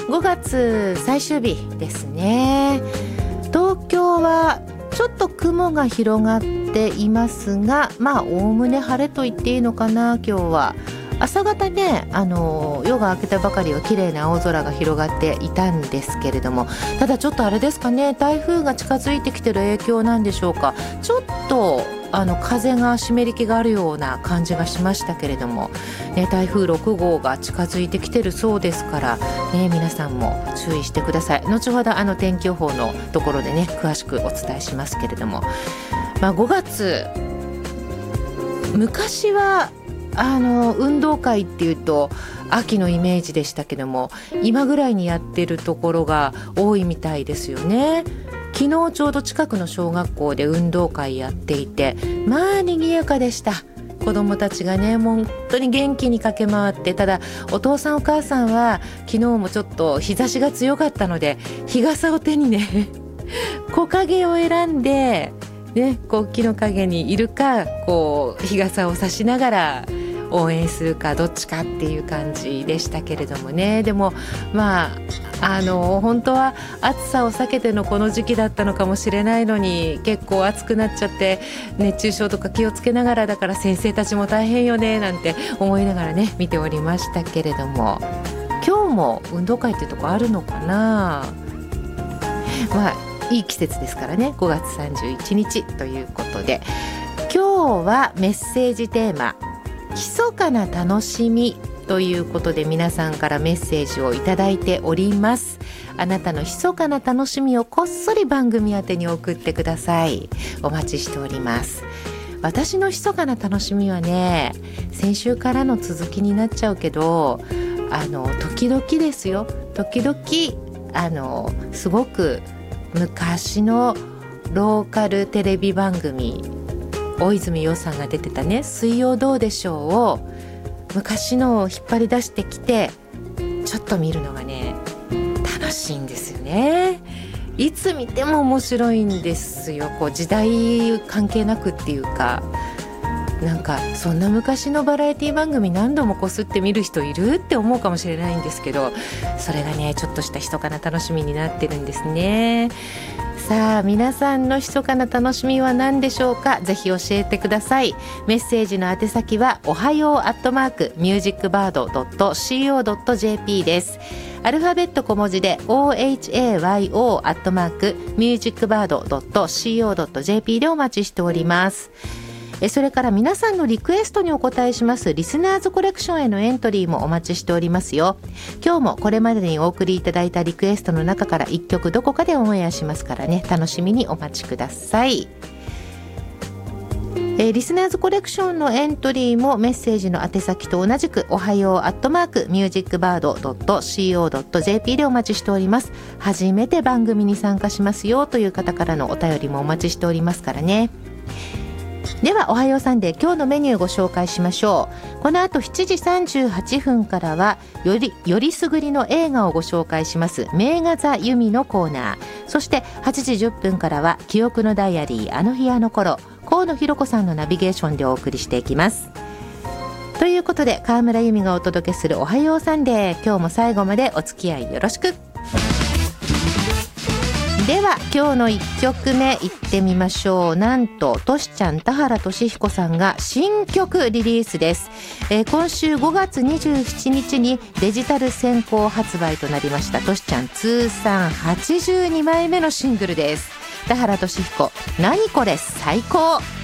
5月最終日ですね。東京はちょっと雲が広がっていますが、まあおおむね晴れと言っていいのかな。今日は朝方ね、夜が明けたばかりは綺麗な青空が広がっていたんですけれども、ただちょっとあれですかね、台風が近づいてきてる影響なんでしょうか。ちょっと風が湿り気があるような感じがしましたけれども、ね、台風6号が近づいてきてるそうですから、ね、皆さんも注意してください。後ほど天気予報のところでね詳しくお伝えしますけれども、5月昔は運動会っていうと秋のイメージでしたけども、今ぐらいにやってるところが多いみたいですよね。昨日ちょうど近くの小学校で運動会やっていて、まあ賑やかでした。子どもたちがねもう本当に元気に駆け回って、ただお父さんお母さんは昨日もちょっと日差しが強かったので日傘を手にね木陰を選んで、ね、こう木の陰にいるかこう日傘を差しながら応援するかどっちかっていう感じでしたけれどもね。でも本当は暑さを避けてのこの時期だったのかもしれないのに、結構暑くなっちゃって熱中症とか気をつけながら、だから先生たちも大変よねなんて思いながらね見ておりましたけれども、今日も運動会っていうとこあるのかな。いい季節ですからね。5月31日ということで、今日はメッセージテーマ密かな楽しみということで、皆さんからメッセージをいただいております。あなたの密かな楽しみをこっそり番組宛てに送ってください。お待ちしております。私の密かな楽しみはね、先週からの続きになっちゃうけど、時々ですよ。時々すごく昔のローカルテレビ番組、大泉洋さんが出てたね水曜どうでしょうを昔のを引っ張り出してきてちょっと見るのがね楽しいんですよね。いつ見ても面白いんですよ。こう時代関係なくっていうか、なんかそんな昔のバラエティ番組何度もこすって見る人いるって思うかもしれないんですけど、それがねちょっとした密かな楽しみになってるんですね。さあ皆さんの密かな楽しみは何でしょうか。ぜひ教えてください。メッセージの宛先はおはよう@musicbird.co.jp です。アルファベット小文字で ohayo@musicbird.co.jp でお待ちしております。それから皆さんのリクエストにお答えしますリスナーズコレクションへのエントリーもお待ちしておりますよ。今日もこれまでにお送りいただいたリクエストの中から1曲どこかでオンエアしますからね、楽しみにお待ちください。リスナーズコレクションのエントリーもメッセージの宛先と同じくおはよう@musicbird.co.jp でお待ちしております。初めて番組に参加しますよという方からのお便りもお待ちしておりますからね。ではおはようサンデー、今日のメニューご紹介しましょう。この後7時38分からはよりすぐりの映画をご紹介します名画座由美のコーナー、そして8時10分からは記憶のダイアリーあの日あの頃、河野ひろ子さんのナビゲーションでお送りしていきます。ということで川村由美がお届けするおはようサンデー、今日も最後までお付き合いよろしく。では今日の1曲目いってみましょう。なんとトシちゃん田原俊彦さんが新曲リリースです。今週5月27日にデジタル先行発売となりましたトシちゃん通算82枚目のシングルです。田原俊彦、何これ最高。